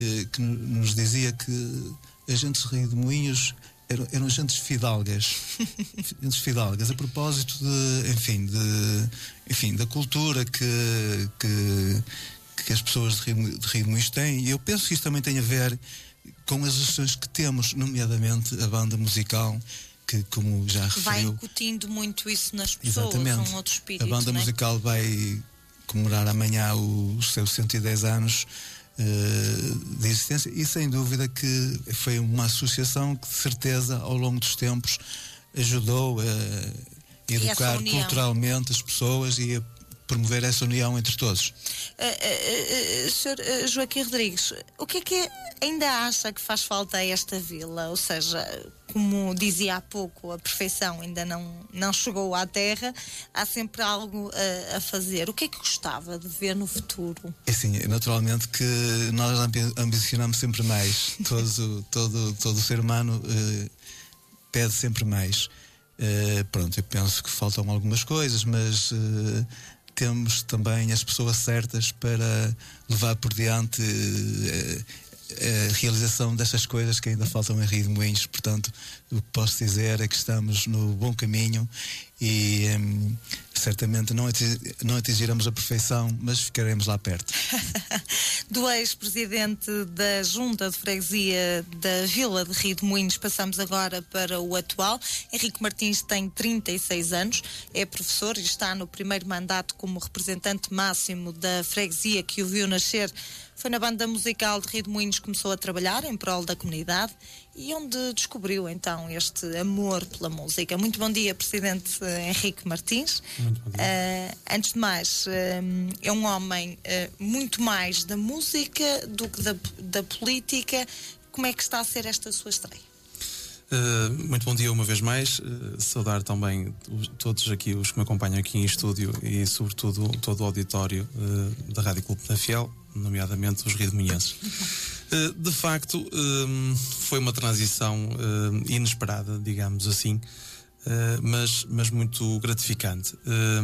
que nos dizia que agentes de Redemoinhos eram agentes fidalgas. Agentes fidalgas, a propósito da cultura que as pessoas de Redemoinhos têm. E eu penso que isso também tem a ver com as gestões que temos, nomeadamente a banda musical, que, como já referiu, vai incutindo muito isso nas pessoas. Exatamente. Um outro espírito. A banda musical vai comemorar amanhã os seus 110 anos de existência, e sem dúvida que foi uma associação que de certeza ao longo dos tempos ajudou a educar culturalmente as pessoas e a promover essa união entre todos. Sr. Joaquim Rodrigues, o que é que ainda acha que faz falta a esta vila? Ou seja, como dizia há pouco, a perfeição ainda não chegou à Terra, há sempre algo a fazer. O que é que gostava de ver no futuro? É assim, naturalmente que nós ambicionamos sempre mais. Todo ser humano pede sempre mais. Pronto, eu penso que faltam algumas coisas, mas temos também as pessoas certas para levar por diante a realização destas coisas que ainda faltam em Redemoinhos. Portanto, o que posso dizer é que estamos no bom caminho e certamente não atingiremos a perfeição, mas ficaremos lá perto. Do ex-presidente da Junta de Freguesia da Vila de Redemoinhos, passamos agora para o atual. Henrique Martins tem 36 anos, é professor e está no primeiro mandato como representante máximo da freguesia que o viu nascer. Foi na banda musical de Redemoinhos que começou a trabalhar em prol da comunidade e onde descobriu então este amor pela música. Muito bom dia, Presidente Henrique Martins. Muito bom dia. Antes de mais, é um homem muito mais da música do que da política. Como é que está a ser esta sua estreia? Muito bom dia uma vez mais. Saudar também todos aqui os que me acompanham aqui em estúdio e sobretudo todo o auditório da Rádio Clube da Fiel, nomeadamente os redemoinhenses. De facto, foi uma transição inesperada, digamos assim, mas muito gratificante.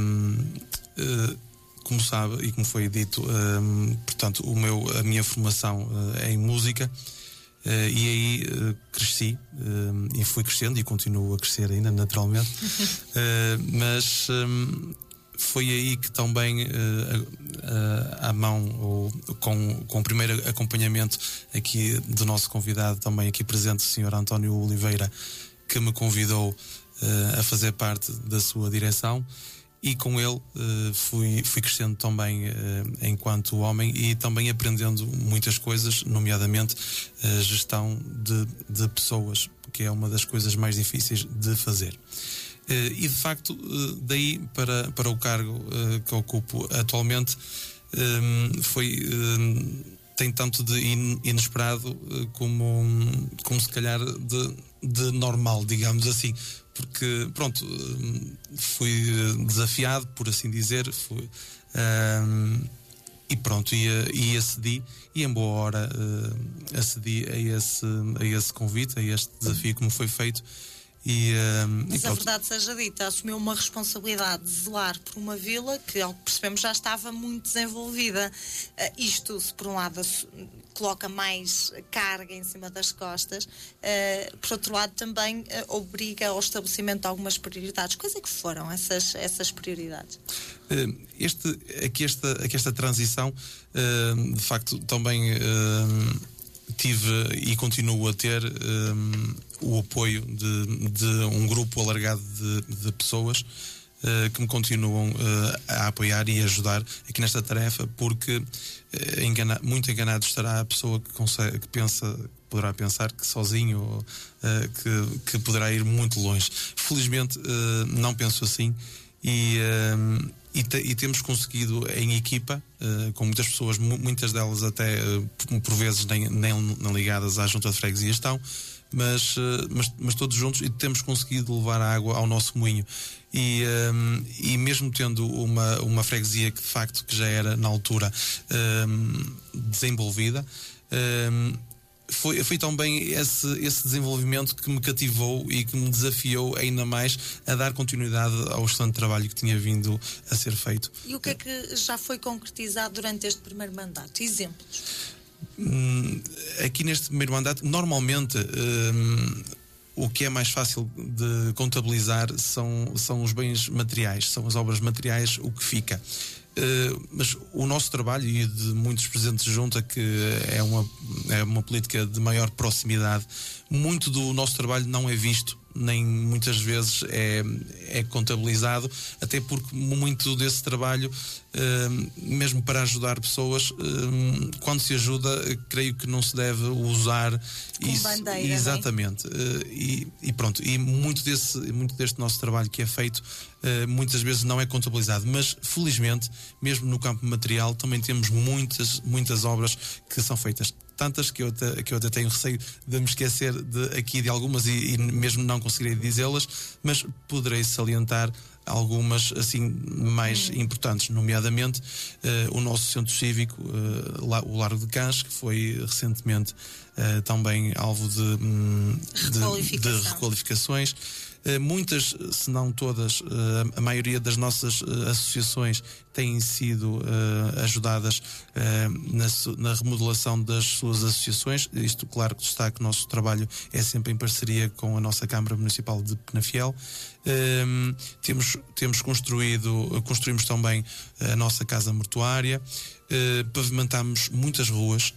Como sabe e como foi dito, portanto, a minha formação é em música. E aí cresci e fui crescendo e continuo a crescer ainda naturalmente, mas foi aí que também à mão ou com o primeiro acompanhamento aqui do nosso convidado também aqui presente, o Sr. António Oliveira, que me convidou a fazer parte da sua direção. E com ele fui crescendo também enquanto homem e também aprendendo muitas coisas, nomeadamente a gestão de pessoas, que é uma das coisas mais difíceis de fazer. E de facto, daí para o cargo que ocupo atualmente, tem tanto de inesperado como se calhar de normal, digamos assim. Porque, pronto, fui desafiado, por assim dizer, e pronto, e acedi, e em boa hora acedi a esse convite, a este desafio que me foi feito. Mas a verdade seja dita, assumiu uma responsabilidade de zelar por uma vila que, ao que percebemos, já estava muito desenvolvida. Isto, se por um lado coloca mais carga em cima das costas, por outro lado também obriga ao estabelecimento de algumas prioridades. Quais é que foram essas prioridades? Esta transição, de facto, também tive e continuo a ter o apoio de um grupo alargado de pessoas que me continuam a apoiar e a ajudar aqui nesta tarefa, porque muito enganado estará a pessoa que poderá pensar que sozinho que poderá ir muito longe. Felizmente não penso assim e temos conseguido em equipa, com muitas pessoas, muitas delas até por vezes nem ligadas à Junta de Freguesia estão, mas todos juntos, e temos conseguido levar a água ao nosso moinho. E mesmo tendo uma freguesia que de facto que já era na altura desenvolvida, foi também esse desenvolvimento que me cativou e que me desafiou ainda mais a dar continuidade ao excelente trabalho que tinha vindo a ser feito. E o que é que já foi concretizado durante este primeiro mandato? Exemplos? Aqui neste primeiro mandato, normalmente o que é mais fácil de contabilizar são os bens materiais, são as obras materiais, o que fica. Mas o nosso trabalho, e de muitos presidentes de junta, que é uma política de maior proximidade, muito do nosso trabalho não é visto, nem muitas vezes é contabilizado, até porque muito desse trabalho, mesmo para ajudar pessoas, quando se ajuda, creio que não se deve usar isso. Bandeira, exatamente. E pronto, e muito deste nosso trabalho que é feito, muitas vezes não é contabilizado, mas felizmente, mesmo no campo material, também temos muitas obras que são feitas. Tantas que eu até tenho receio de me esquecer aqui de algumas e mesmo não conseguirei dizê-las, mas poderei salientar algumas assim mais importantes, nomeadamente o nosso centro cívico, o Largo de Cães, que foi recentemente também alvo de requalificações. Muitas, se não todas, a maioria das nossas associações têm sido ajudadas na remodelação das suas associações. Isto, claro, que destaque, o nosso trabalho é sempre em parceria com a nossa Câmara Municipal de Penafiel. Construímos também a nossa casa mortuária. Pavimentamos muitas ruas,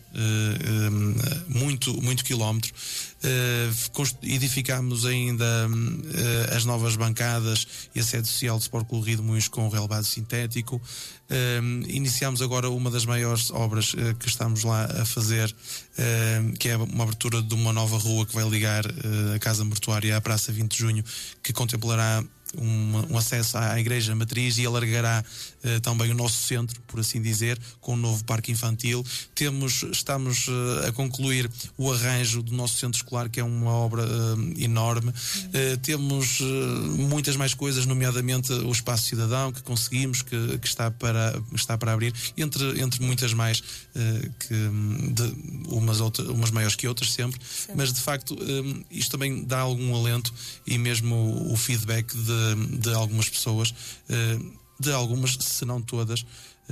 muito quilómetro, edificámos ainda as novas bancadas e a sede social do Sport Clube Rio de Moinhos com o relevado sintético. Iniciámos agora uma das maiores obras que estamos lá a fazer, que é uma abertura de uma nova rua que vai ligar a Casa Mortuária à Praça 20 de Junho, que contemplará um acesso à Igreja Matriz e alargará também o nosso centro, por assim dizer, com um novo parque infantil. Estamos a concluir o arranjo do nosso centro escolar, que é uma obra enorme. Temos muitas mais coisas, nomeadamente o Espaço Cidadão, que conseguimos, que está para abrir, entre muitas mais, umas maiores que outras sempre. Sim. Mas de facto isto também dá algum alento, e mesmo o feedback de algumas pessoas, de algumas, se não todas,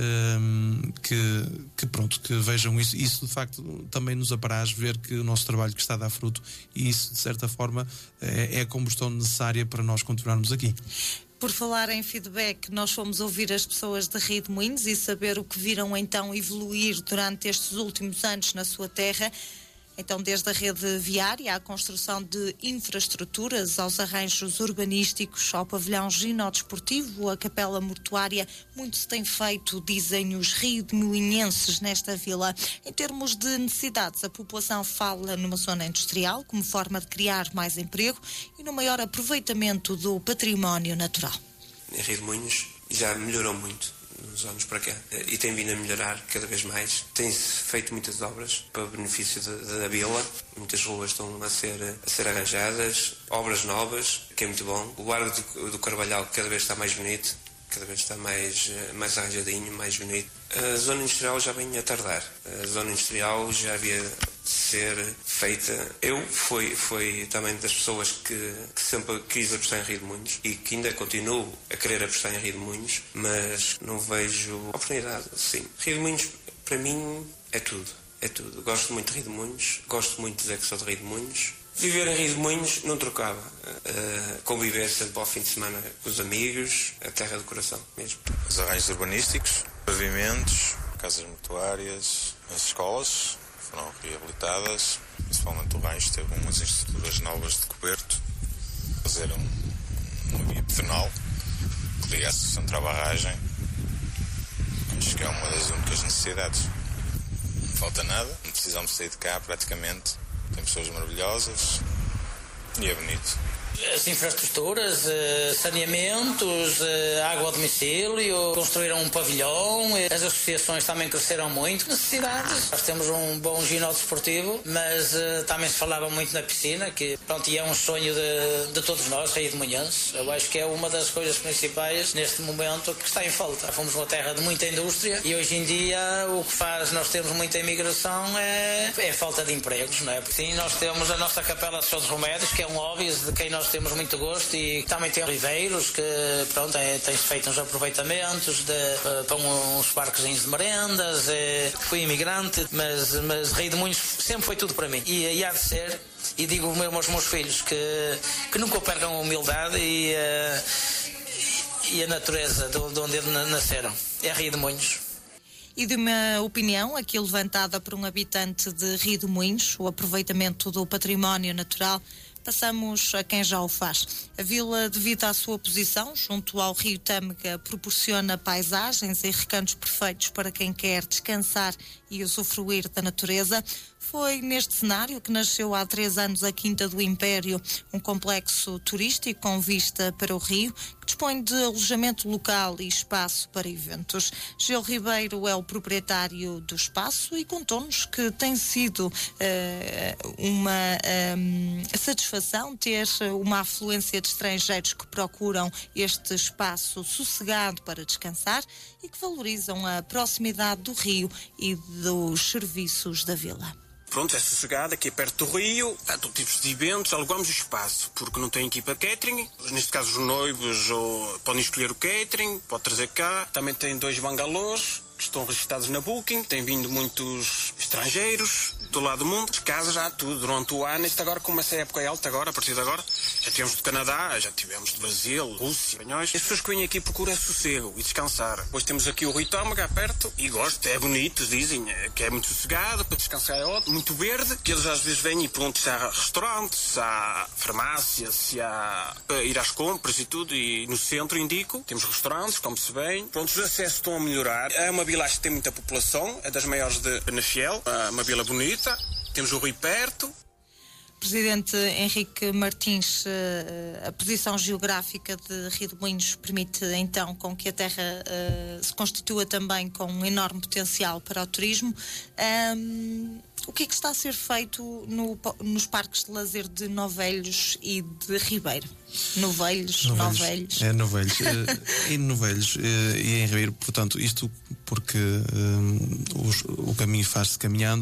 que vejam isso. Isso de facto também nos apraz ver que o nosso trabalho que está a dar fruto, e isso de certa forma é a combustão necessária para nós continuarmos aqui. Por falar em feedback, nós fomos ouvir as pessoas de Rio de Moinhos e saber o que viram então evoluir durante estes últimos anos na sua terra. Então, desde a rede viária à construção de infraestruturas, aos arranjos urbanísticos, ao pavilhão ginodesportivo, a capela mortuária, muito se tem feito, dizem os rio-de-moinhenses nesta vila. Em termos de necessidades, a população fala numa zona industrial como forma de criar mais emprego e no maior aproveitamento do património natural. Em Rio de Moinhos já melhorou muito nos anos para cá, e tem vindo a melhorar cada vez mais. Tem-se feito muitas obras para o benefício da vila, muitas ruas estão a ser arranjadas, obras novas, que é muito bom. O Largo do Carvalhal cada vez está mais bonito, cada vez está mais arranjadinho, mais bonito. A zona industrial já vem a tardar. A zona industrial já havia de ser feita. Eu fui também das pessoas que sempre quis apostar em Rio de Moinhos e que ainda continuo a querer apostar em Rio de Moinhos, mas não vejo oportunidade. Sim. Rio de Moinhos, para mim, é tudo. É tudo. Gosto muito de Rio de Moinhos, gosto muito de dizer que sou de Rio de Moinhos. Viver em Rio de Moinhos não trocava. Conviver sempre ao fim de semana com os amigos, a terra do coração mesmo. Os arranjos urbanísticos, pavimentos, casas mortuárias, as escolas foram reabilitadas, principalmente o rancho teve umas estruturas novas de coberto, fazer uma via pedonal que ligasse o centro à barragem. Acho que é uma das únicas necessidades. Não falta nada, não precisamos sair de cá praticamente. Tem pessoas maravilhosas e é bonito. As infraestruturas, saneamentos, água ao domicílio, construíram um pavilhão, as associações também cresceram muito. Necessidades. Nós temos um bom ginásio desportivo, mas também se falava muito na piscina, que pronto, é um sonho de todos nós, Rio de Moinhenses. Eu acho que é uma das coisas principais neste momento que está em falta. Fomos uma terra de muita indústria e hoje em dia o que faz nós termos muita imigração é falta de empregos, não é? Sim, nós temos a nossa Capela de São dos Remédios, que é um hobby de quem nós nós temos muito gosto e também tem ribeiros que, pronto, tem-se feito uns aproveitamentos para uns parquezinhos de merendas. Fui imigrante, mas Rio de Moinhos sempre foi tudo para mim. E há de ser, e digo aos meus filhos que nunca percam a humildade e a natureza de onde nasceram. É Rio de Moinhos. E de uma opinião aqui levantada por um habitante de Rio de Moinhos, o aproveitamento do património natural, passamos a quem já o faz. A vila, devido à sua posição junto ao rio Tâmega, proporciona paisagens e recantos perfeitos para quem quer descansar e usufruir da natureza. Foi neste cenário que nasceu há 3 anos a Quinta do Império, um complexo turístico com vista para o rio, que dispõe de alojamento local e espaço para eventos. Gil Ribeiro é o proprietário do espaço e contou-nos que tem sido uma satisfação ter uma afluência de estrangeiros que procuram este espaço sossegado para descansar e que valorizam a proximidade do rio e dos serviços da vila. Pronto, é sossegado, aqui é perto do rio, há todo tipo de eventos, alugamos o espaço, porque não tem equipa catering, neste caso os noivos podem escolher o catering, pode trazer cá, também tem 2 bangalôs que estão registrados na Booking, tem vindo muitos estrangeiros do lado do mundo, as casas já há tudo, durante o ano, isto agora começa a época alta agora, a partir de agora, já tivemos do Canadá, já tivemos do Brasil, Rússia, espanhóis, as pessoas que vêm aqui procuram sossego e descansar. Depois temos aqui o Rio Tâmega perto e gosto, é bonito, dizem, que é muito sossegado, para descansar é ótimo, muito verde, que eles às vezes vêm e perguntam se há restaurantes, se há farmácias, se há para ir às compras e tudo, e no centro indico, temos restaurantes, come-se bem, pronto, os acessos estão a melhorar, é uma vila que tem muita população, é das maiores de Penafiel, uma vila bonita, temos o rio perto. Presidente Henrique Martins, a posição geográfica de Rio de Moinhos permite então com que a terra se constitua também com um enorme potencial para o turismo. O que é que está a ser feito nos parques de lazer de Novelhos e de Ribeiro? Novelhos. É Novelhos. Em Novelhos e em Ribeiro, portanto, isto porque o caminho faz-se caminhando.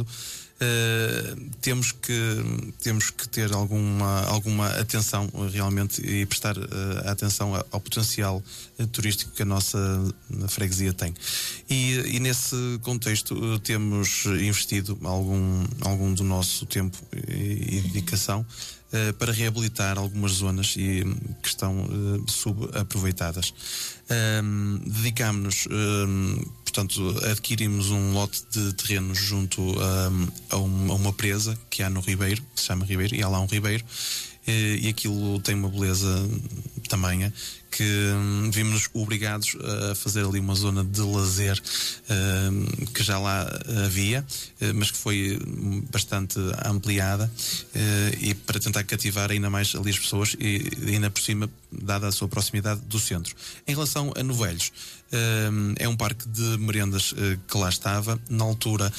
Temos que ter alguma atenção realmente e prestar atenção ao potencial turístico que a nossa freguesia tem. E nesse contexto temos investido algum do nosso tempo e dedicação para reabilitar algumas zonas que estão subaproveitadas. Dedicámos-nos, portanto, adquirimos um lote de terrenos junto a uma presa que há no Ribeiro, que se chama Ribeiro, e há lá um ribeiro, e aquilo tem uma beleza tamanha que vimos-nos obrigados a fazer ali uma zona de lazer que já lá havia, mas que foi bastante ampliada e para tentar cativar ainda mais ali as pessoas e ainda por cima, dada a sua proximidade do centro. Em relação a Novelhos, é um parque de merendas que lá estava, na altura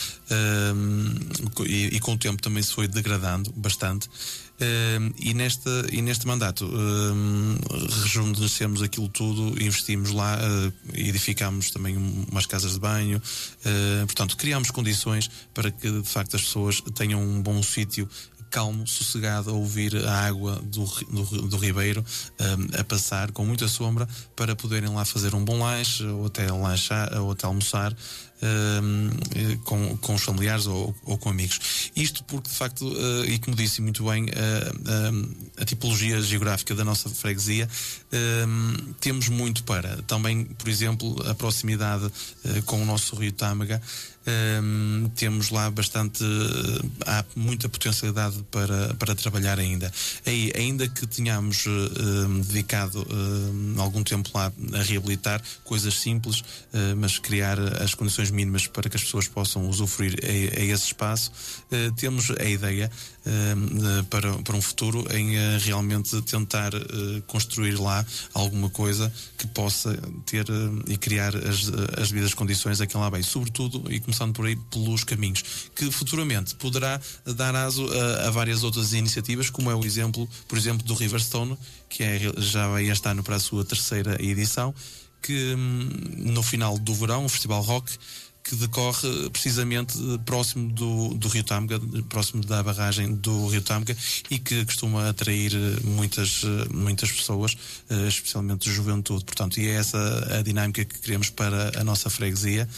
e com o tempo também se foi degradando bastante. E neste mandato rejuvenescemos aquilo tudo, investimos lá, edificámos também umas casas de banho, portanto criámos condições para que de facto as pessoas tenham um bom sítio calmo, sossegado, a ouvir a água do ribeiro a passar com muita sombra, para poderem lá fazer um bom lanche ou até lanchar ou até almoçar com os familiares ou com amigos. Isto porque de facto, e como disse muito bem, a tipologia geográfica da nossa freguesia, temos muito para também, por exemplo, a proximidade com o nosso rio Tâmega. Temos lá há muita potencialidade para trabalhar ainda. Ainda que tenhamos dedicado algum tempo lá a reabilitar coisas simples, mas criar as condições mínimas para que as pessoas possam usufruir a esse espaço, temos a ideia para um futuro em realmente tentar construir lá alguma coisa que possa ter e criar as devidas condições a quem lá vem, sobretudo, e começando por aí, pelos caminhos, que futuramente poderá dar aso a várias outras iniciativas, como é o exemplo, por exemplo, do Riverstone, que já vai este ano para a sua 3ª edição, que no final do verão, o Festival Rock, que decorre precisamente próximo do Rio Tâmega, próximo da barragem do Rio Tâmega, e que costuma atrair muitas pessoas, especialmente juventude. Portanto, e é essa a dinâmica que queremos para a nossa freguesia,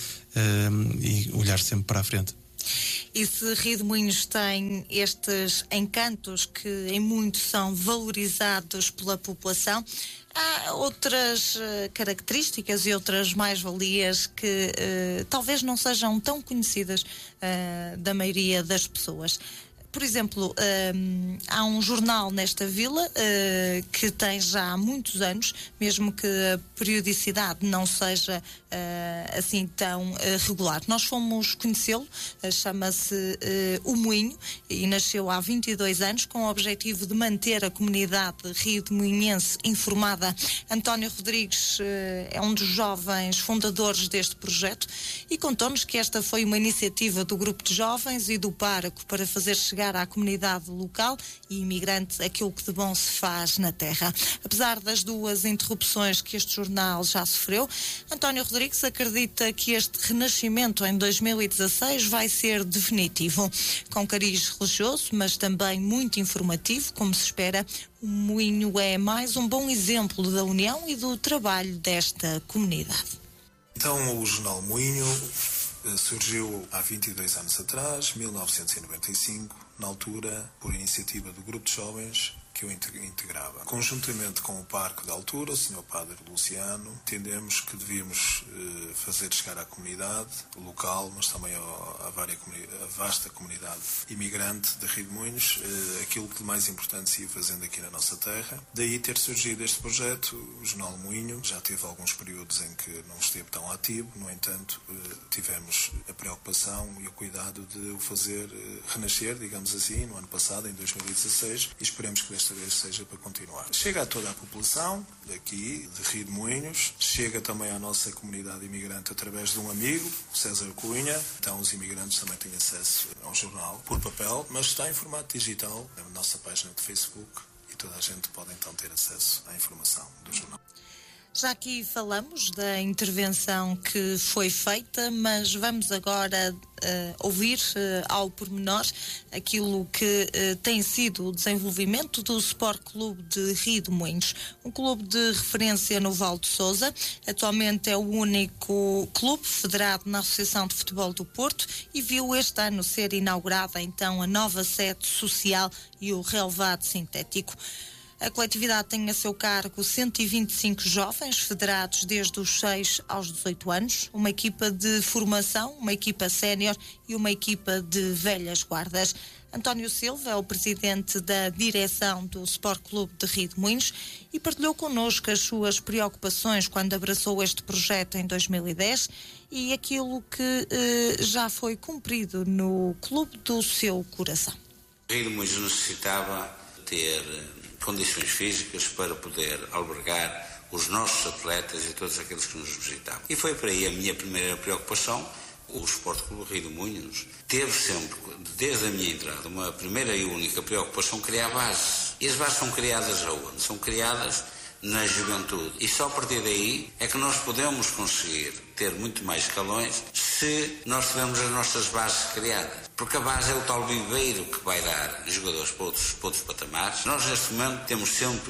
e olhar sempre para a frente. E se Rio de Moinhos tem estes encantos que em muito são valorizados pela população, há outras características e outras mais-valias que talvez não sejam tão conhecidas da maioria das pessoas. Por exemplo, há um jornal nesta vila que tem já há muitos anos, mesmo que a periodicidade não seja assim tão regular. Nós fomos conhecê-lo, chama-se O Moinho, e nasceu há 22 anos com o objetivo de manter a comunidade rio-de-moinhense informada. António Rodrigues é um dos jovens fundadores deste projeto e contou-nos que esta foi uma iniciativa do grupo de jovens e do pároco para fazer chegar à comunidade local e imigrante aquilo que de bom se faz na terra. Apesar das duas interrupções que este jornal já sofreu, António Rodrigues acredita que este renascimento em 2016 vai ser definitivo. Com cariz religioso, mas também muito informativo, como se espera, o Moinho é mais um bom exemplo da união e do trabalho desta comunidade. Então, o jornal Moinho surgiu há 22 anos atrás, 1995, na altura, por iniciativa do grupo de jovens que eu integrava. Conjuntamente com o parque da altura, o Sr. Padre Luciano, entendemos que devíamos fazer chegar à comunidade local, mas também à vasta comunidade imigrante de Rio de Moinhos, aquilo que de mais importante se ia fazendo aqui na nossa terra. Daí ter surgido este projeto, o Jornal Moinho. Já teve alguns períodos em que não esteve tão ativo, no entanto, tivemos a preocupação e o cuidado de o fazer renascer, digamos assim, no ano passado, em 2016, e esperemos que desta vez seja para continuar. Chega a toda a população daqui, de Rio de Moinhos, chega também à nossa comunidade imigrante através de um amigo, César Cunha. Então os imigrantes também têm acesso ao jornal por papel, mas está em formato digital na nossa página de Facebook, e toda a gente pode então ter acesso à informação do jornal. Já aqui falamos da intervenção que foi feita, mas vamos agora ouvir ao pormenor aquilo que tem sido o desenvolvimento do Sport Clube de Rio de Moinhos, um clube de referência no Val de Sousa. Atualmente é o único clube federado na Associação de Futebol do Porto e viu este ano ser inaugurada então a nova sede social e o relevado sintético. A coletividade tem a seu cargo 125 jovens federados desde os 6 aos 18 anos, uma equipa de formação, uma equipa sénior e uma equipa de velhas guardas. António Silva é o presidente da direção do Sport Clube de Rio de Moinhos e partilhou connosco as suas preocupações quando abraçou este projeto em 2010 e aquilo que já foi cumprido no clube do seu coração. Rio de Moinhos necessitava ter condições físicas para poder albergar os nossos atletas e todos aqueles que nos visitavam. E foi para aí a minha primeira preocupação. O Sport Clube Rio de Moinhos teve sempre, desde a minha entrada, uma primeira e única preocupação: criar bases. E as bases são criadas aonde? São criadas na juventude. E só a partir daí é que nós podemos conseguir ter muito mais escalões se nós tivermos as nossas bases criadas. Porque a base é o tal viveiro que vai dar jogadores para outros patamares. Nós, neste momento, temos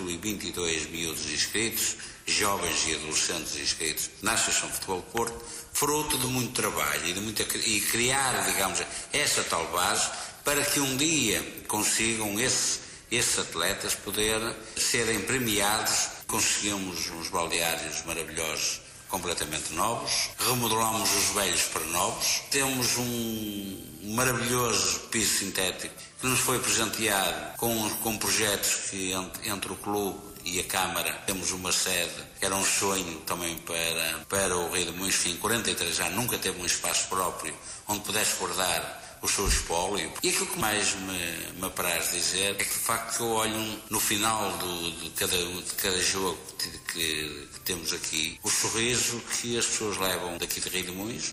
122 miúdos inscritos, jovens e adolescentes inscritos na Associação de Futebol do Porto, fruto de muito trabalho e criar, digamos, essa tal base para que um dia consigam esses atletas poder serem premiados. Conseguimos uns balneários maravilhosos, completamente novos, remodelamos os velhos para novos, temos um maravilhoso piso sintético que nos foi presenteado com projetos que entre o clube e a Câmara temos uma sede, que era um sonho também para o Rio de Moinhos, que em 43 anos nunca teve um espaço próprio onde pudesse guardar o seu espólio. E aquilo que mais me apraz dizer é que, de facto, eu olho no final de cada jogo que temos aqui, o sorriso que as pessoas levam daqui de Rio de Moinhos.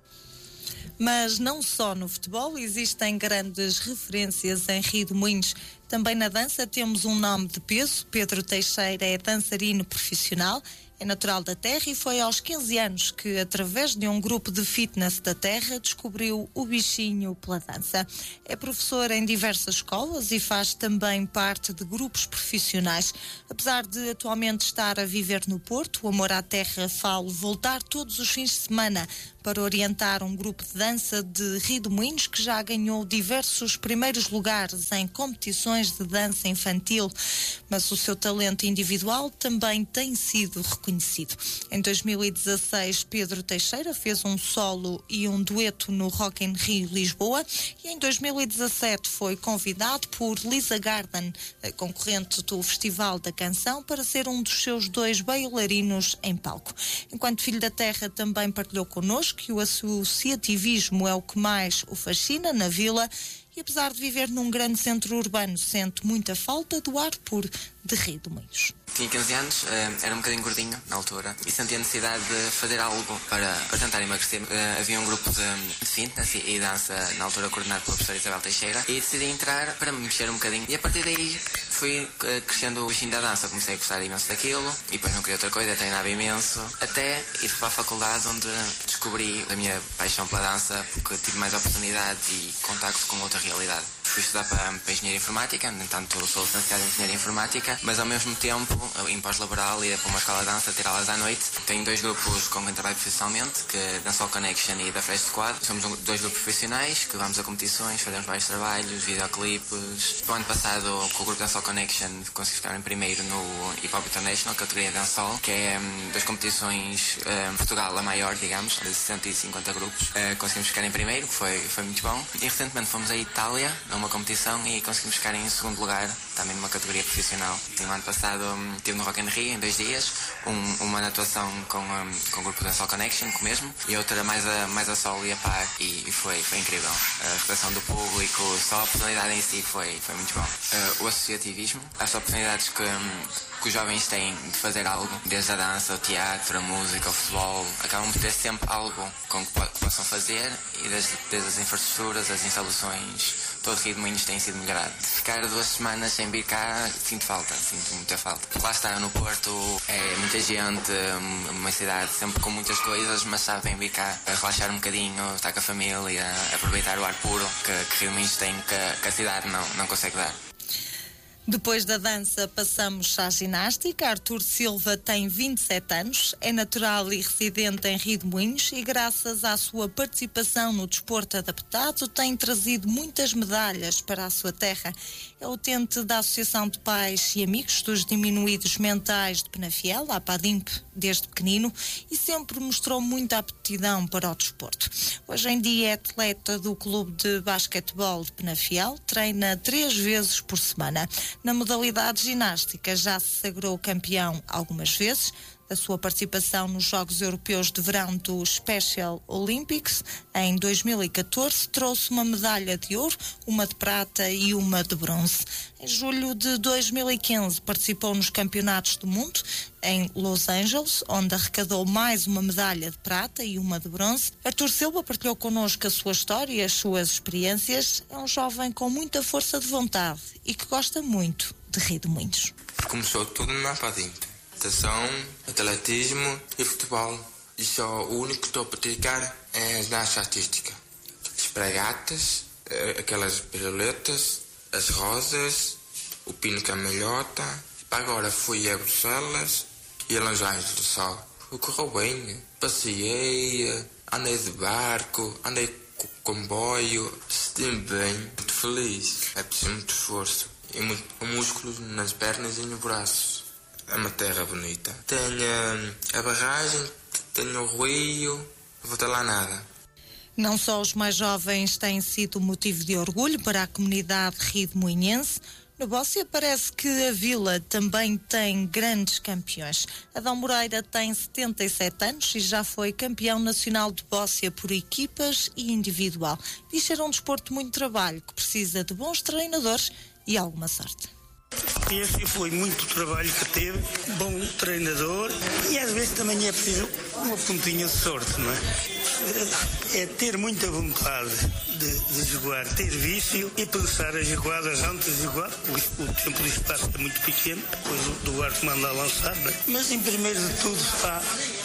Mas não só no futebol, existem grandes referências em Rio de Moinhos. Também na dança temos um nome de peso. Pedro Teixeira é dançarino profissional É natural da Terra e foi aos 15 anos que, através de um grupo de fitness da Terra, descobriu o bichinho pela dança. É professor em diversas escolas e faz também parte de grupos profissionais. Apesar de atualmente estar a viver no Porto, o amor à terra faz voltar todos os fins de semana para orientar um grupo de dança de Redemoinhos que já ganhou diversos primeiros lugares em competições de dança infantil, mas o seu talento individual também tem sido reconhecido. Em 2016, Pedro Teixeira fez um solo e um dueto no Rock in Rio Lisboa e em 2017 foi convidado por Lisa Garden, a concorrente do Festival da Canção, para ser um dos seus 2 bailarinos em palco. Enquanto filho da terra, também partilhou connosco que o associativismo é o que mais o fascina na vila e, apesar de viver num grande centro urbano, sente muita falta do ar puro de Redemoinhos. Tinha 15 anos, era um bocadinho gordinho na altura e sentia a necessidade de fazer algo para tentar emagrecer. Havia um grupo de fitness e dança na altura coordenado pela professora Isabel Teixeira e decidi entrar para me mexer um bocadinho e a partir daí fui crescendo o bichinho da dança. Comecei a gostar imenso daquilo e depois não queria outra coisa, treinava imenso até ir para a faculdade onde descobri a minha paixão pela dança porque tive mais oportunidades e contacto com outra realidade. Fui estudar para Engenharia Informática, no entanto sou licenciado em Engenharia Informática, mas ao mesmo tempo, em pós-laboral, ia para uma escola de dança, ter aulas à noite. Tenho 2 grupos com quem trabalho profissionalmente, que é Dancehall Connection e da Fresh Squad. Somos 2 grupos profissionais, que vamos a competições, fazemos vários trabalhos, videoclipes. No ano passado, com o grupo Dancehall Connection, consegui ficar em primeiro no Hip Hop International, categoria Dancehall, que é 2 competições, Portugal a maior, digamos, de 150 grupos. Conseguimos ficar em primeiro, que foi muito bom. E recentemente fomos à Itália, numa competição, e conseguimos ficar em segundo lugar, também numa categoria profissional. No ano passado estive no Rock in Rio em 2 dias, uma na atuação com o grupo Dancehall Connection, com o mesmo, e outra mais a solo e a par, e foi incrível. A recepção do público, só a oportunidade em si foi muito bom. O associativismo, as oportunidades que os jovens têm de fazer algo, desde a dança, o teatro, a música, o futebol, acabam por ter sempre algo com que possam fazer e desde as infraestruturas, as instalações, todo Redemoinhos tem sido melhorado. Ficar 2 semanas sem vir cá, sinto muita falta. Lá está, no Porto é muita gente, uma cidade sempre com muitas coisas, mas sabem vir cá a relaxar um bocadinho, estar com a família, aproveitar o ar puro que Redemoinhos tem, que a cidade não consegue dar. Depois da dança, passamos à ginástica. Artur Silva tem 27 anos, é natural e residente em Redemoinhos e, graças à sua participação no desporto adaptado, tem trazido muitas medalhas para a sua terra. É utente da Associação de Pais e Amigos dos Diminuídos Mentais de Penafiel, a APADIMP, desde pequenino, e sempre mostrou muita aptidão para o desporto. Hoje em dia é atleta do Clube de Basquetebol de Penafiel, treina 3 vezes por semana. Na modalidade ginástica já se sagrou campeão algumas vezes. Da sua participação nos Jogos Europeus de Verão do Special Olympics, em 2014, trouxe uma medalha de ouro, uma de prata e uma de bronze. Em julho de 2015, participou nos Campeonatos do Mundo em Los Angeles, onde arrecadou mais uma medalha de prata e uma de bronze. Artur Silva partilhou connosco a sua história e as suas experiências. É um jovem com muita força de vontade e que gosta muito de Redemoinhos. Começou tudo na APADIMP. Natação, atletismo e futebol. E só o único que estou a praticar é a dança artística. Espregatas, aquelas piruletas, as rosas, o pino camalhota. Agora fui a Bruxelas e a Los Angeles do Sol. Correu bem. Passei, andei de barco, andei com comboio. Senti-me bem, muito feliz. É preciso muito esforço e muito músculos nas pernas e no braço. É uma terra bonita. Tenho a barragem, tenho o rio, não vou ter lá nada. Não só os mais jovens têm sido motivo de orgulho para a comunidade redemoinhense, no Bóssia parece que a vila também tem grandes campeões. Adão Moreira tem 77 anos e já foi campeão nacional de Bóssia por equipas e individual. Diz ser um desporto de muito trabalho, que precisa de bons treinadores e alguma sorte. Esse foi muito trabalho que teve, bom treinador e às vezes também é preciso uma pontinha de sorte, não é? é ter muita vontade de jogar, ter vício e pensar as jogadas antes de jogar, porque o tempo de espaço é muito pequeno, depois o Duarte manda a lançar, né? Mas em primeiro de tudo está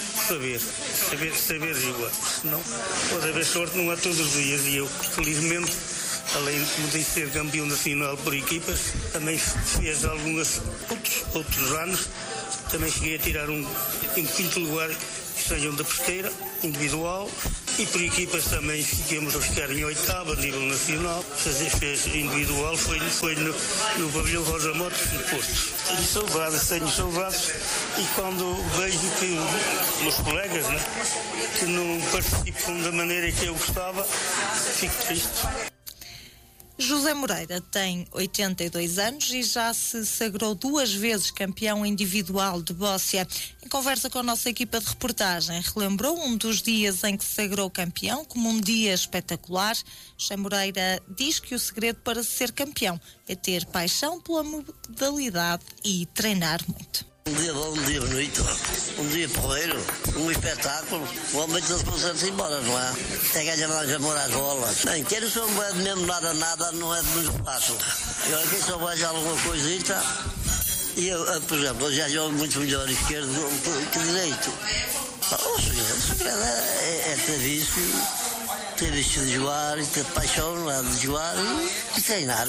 saber jogar, senão pode haver sorte, não há todos os dias, e eu, felizmente, além de ser campeão nacional por equipas, também fiz alguns outros anos, também cheguei a tirar em quinto lugar Sejam da Pesqueira, individual, e por equipas também ficamos a ficar em oitava, a nível nacional. Fez individual, foi no pavilhão Rosa Motos, no Porto. Tenho saudades, e quando vejo que meus colegas, né, que não participam da maneira que eu gostava, fico triste. José Moreira tem 82 anos e já se sagrou 2 vezes campeão individual de bóssia. Em conversa com a nossa equipa de reportagem, relembrou um dos dias em que se sagrou campeão como um dia espetacular. José Moreira diz que o segredo para ser campeão é ter paixão pela modalidade e treinar muito. Um dia bom, um dia bonito, um dia porreiro, um espetáculo. O homem todo consegue-se embora, não é? Tem que ganhar mais amor às bolas. Nem quero souber mesmo nada, não é muito fácil. Eu aqui só vejo alguma coisita. E eu, por exemplo, eu já jogo muito melhor esquerdo que direito. O segredo é ter vício de jogar, e ter paixão, não é? De jogar e treinar.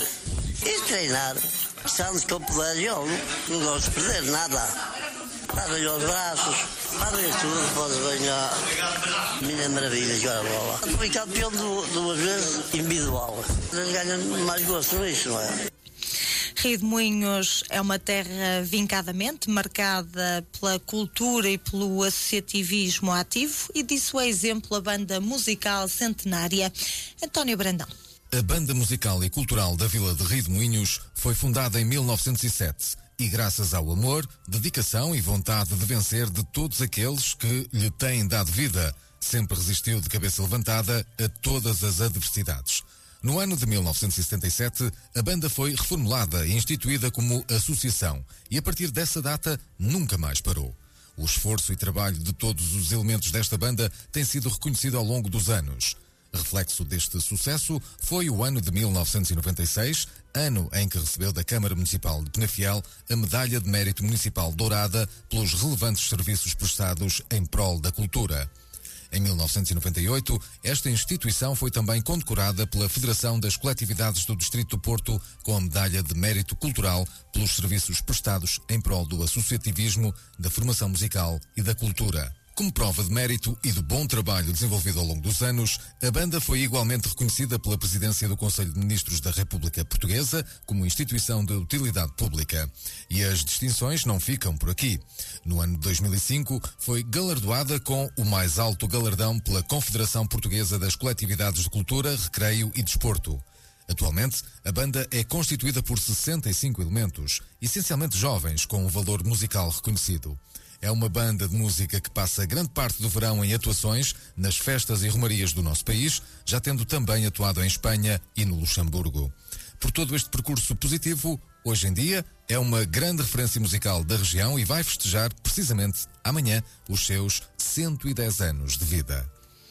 Estamos com o poder de jogo, não gosto de perder nada. Abre os braços, abre tudo, pode ganhar. Minha maravilha jogar a bola. Fui campeão 2 vezes individual. Ganha mais gosto nisso, não é? Rio de Moinhos é uma terra vincadamente marcada pela cultura e pelo associativismo ativo, e disso é exemplo a banda musical centenária. António Brandão. A Banda Musical e Cultural da Vila de Rio de Moinhos foi fundada em 1907 e, graças ao amor, dedicação e vontade de vencer de todos aqueles que lhe têm dado vida, sempre resistiu de cabeça levantada a todas as adversidades. No ano de 1977, a banda foi reformulada e instituída como associação, e a partir dessa data nunca mais parou. O esforço e trabalho de todos os elementos desta banda tem sido reconhecido ao longo dos anos. Reflexo deste sucesso foi o ano de 1996, ano em que recebeu da Câmara Municipal de Penafiel a Medalha de Mérito Municipal Dourada pelos relevantes serviços prestados em prol da cultura. Em 1998, esta instituição foi também condecorada pela Federação das Coletividades do Distrito do Porto com a Medalha de Mérito Cultural pelos serviços prestados em prol do associativismo, da formação musical e da cultura. Como prova de mérito e do bom trabalho desenvolvido ao longo dos anos, a banda foi igualmente reconhecida pela Presidência do Conselho de Ministros da República Portuguesa como instituição de utilidade pública. E as distinções não ficam por aqui. No ano de 2005, foi galardoada com o mais alto galardão pela Confederação Portuguesa das Coletividades de Cultura, Recreio e Desporto. Atualmente, a banda é constituída por 65 elementos, essencialmente jovens, com um valor musical reconhecido. É uma banda de música que passa grande parte do verão em atuações nas festas e romarias do nosso país, já tendo também atuado em Espanha e no Luxemburgo. Por todo este percurso positivo, hoje em dia é uma grande referência musical da região e vai festejar precisamente amanhã os seus 110 anos de vida.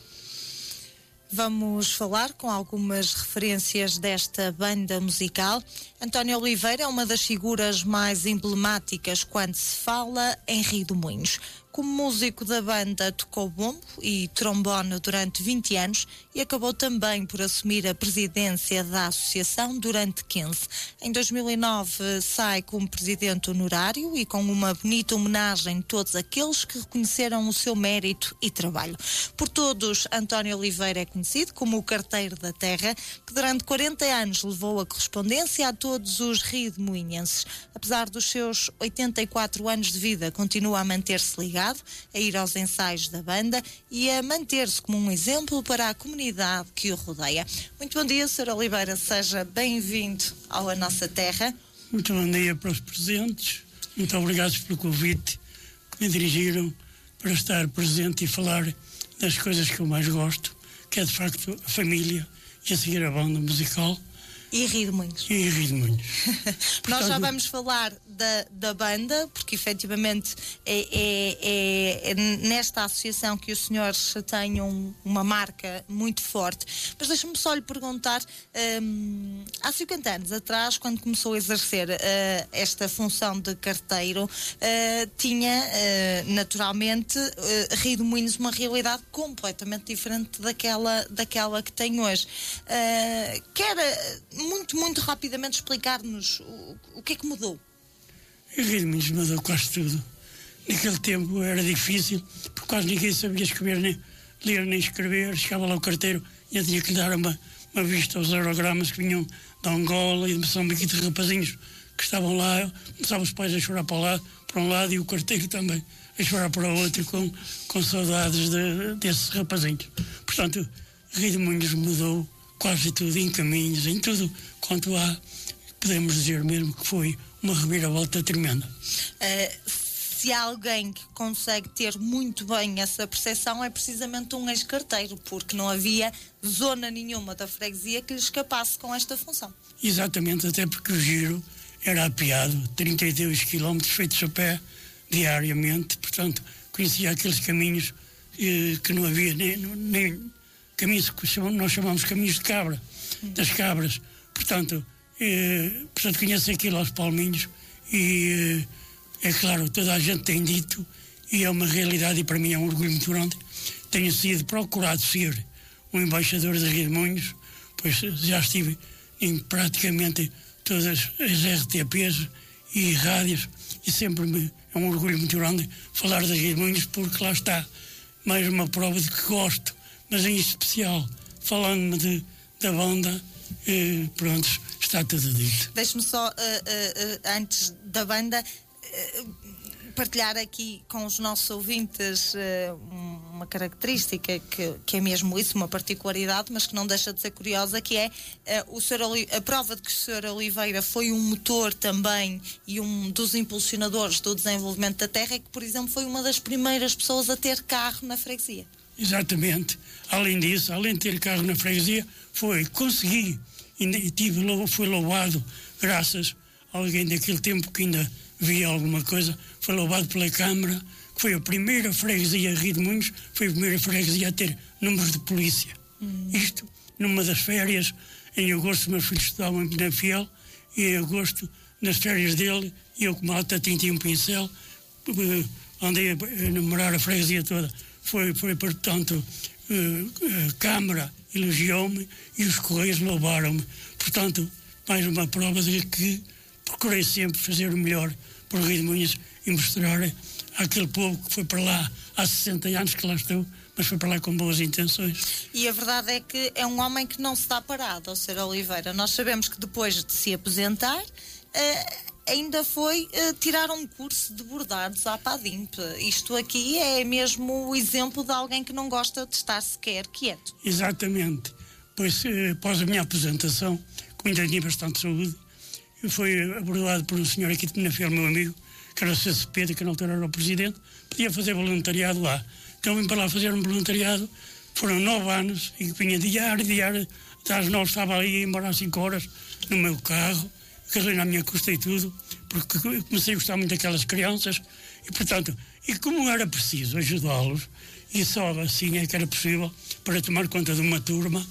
Vamos falar com algumas referências desta banda musical. António Oliveira é uma das figuras mais emblemáticas quando se fala em Rio de Moinhos. Como músico da banda, tocou bombo e trombone durante 20 anos e acabou também por assumir a presidência da associação durante 15. Em 2009 sai como presidente honorário e com uma bonita homenagem a todos aqueles que reconheceram o seu mérito e trabalho. Por todos, António Oliveira é conhecido como o carteiro da terra, que durante 40 anos levou a correspondência a todos os rio-de-moinhenses. Apesar dos seus 84 anos de vida, continua a manter-se ligado, a ir aos ensaios da banda e a manter-se como um exemplo para a comunidade que o rodeia. Muito bom dia, Sr. Oliveira, seja bem-vindo à nossa terra. Muito bom dia para os presentes, muito obrigado pelo convite que me dirigiram para estar presente e falar das coisas que eu mais gosto, que é de facto a família e a seguir a banda musical, E Redemoinhos. Nós já vamos falar da banda, porque efetivamente é nesta associação que os senhores têm uma marca muito forte. Mas deixa-me só lhe perguntar, há 50 anos atrás, quando começou a exercer esta função de carteiro, tinha naturalmente Redemoinhos uma realidade completamente diferente daquela que tem hoje. Quer muito rapidamente explicar-nos o que é que mudou? Em Redemoinhos mudou quase tudo. Naquele tempo era difícil, porque quase ninguém sabia escrever, nem ler nem escrever. Chegava lá o carteiro e eu tinha que lhe dar uma vista aos aerogramas que vinham de Angola e de Moçambique, de rapazinhos que estavam lá. Começavam os pais a chorar para um lado e o carteiro também a chorar para o outro, com saudades desses rapazinhos. Portanto, Redemoinhos mudou quase tudo, em caminhos, em tudo quanto há. Podemos dizer mesmo que foi uma reviravolta tremenda. Se há alguém que consegue ter muito bem essa percepção, é precisamente um ex-carteiro, porque não havia zona nenhuma da freguesia que lhe escapasse com esta função. Exatamente, até porque o giro era apeado, 32 km feitos a pé diariamente, portanto conhecia aqueles caminhos que não havia nem caminhos que nós chamamos caminhos de cabra, das cabras, portanto conheço aquilo aos palminhos e é claro, toda a gente tem dito, e é uma realidade e para mim é um orgulho muito grande, tenho sido procurado ser o embaixador de Redemoinhos, pois já estive em praticamente todas as RTPs e rádios e sempre é um orgulho muito grande falar de Redemoinhos, porque lá está mais uma prova de que gosto, mas em especial falando-me da banda, pronto, está tudo dito. Deixe-me só, antes da banda, partilhar aqui com os nossos ouvintes uma característica que é mesmo isso, uma particularidade, mas que não deixa de ser curiosa, que é a prova de que o Sr. Oliveira foi um motor também e um dos impulsionadores do desenvolvimento da terra, é que, por exemplo, foi uma das primeiras pessoas a ter carro na freguesia. Exatamente. Além disso, além de ter carro na freguesia, consegui, fui louvado, graças a alguém daquele tempo que ainda via alguma coisa, foi louvado pela Câmara, que foi a primeira freguesia, Redemoinhos, foi a primeira freguesia a ter números de polícia. Isto, numa das férias, em agosto, meus filhos estudavam em Penafiel, e em agosto, nas férias dele, eu com uma alta tinta e um pincel, andei a enumerar a freguesia toda. Foi portanto, a Câmara elogiou-me e os Correios louvaram-me. Portanto, mais uma prova de que procurei sempre fazer o melhor por Redemoinhos e mostrar àquele povo que foi para lá há 60 anos que lá estou, mas foi para lá com boas intenções. E a verdade é que é um homem que não se dá parado, ao Sr. Oliveira. Nós sabemos que depois de se aposentar, ainda foi tirar um curso de bordados à PADIMP. Isto aqui é mesmo o exemplo de alguém que não gosta de estar sequer quieto. Exatamente. Pois, após a minha aposentação, como ainda tinha bastante saúde, foi abordado por um senhor aqui de Penafiel, meu amigo, que era o César Pedro, que na altura era o presidente, podia fazer voluntariado lá. Então vim para lá fazer um voluntariado, foram 9 anos, e vinha diário, às 9 estava ali, ia embora às 5 horas, no meu carro, gasolina à minha custa e tudo, porque comecei a gostar muito daquelas crianças, e portanto, e como era preciso ajudá-los, e só assim é que era possível, para tomar conta de uma turma,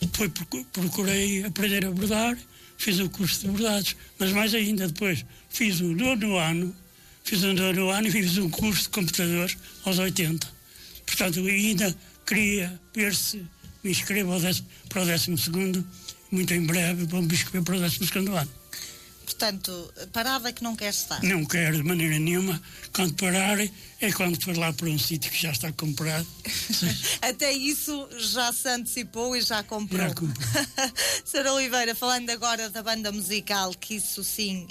procurei aprender a bordar, fiz o curso de bordados, mas mais ainda depois fiz o nono ano e fiz um curso de computadores aos 80. Portanto, ainda queria ver se me inscrevo para o 12º, muito em breve vou me inscrever para o 12º ano. Portanto, parada que não quer estar. Não quero de maneira nenhuma. Quando parar é quando for lá para um sítio que já está comprado. Até isso já se antecipou e já comprou. Sr. Oliveira, falando agora da banda musical, que isso sim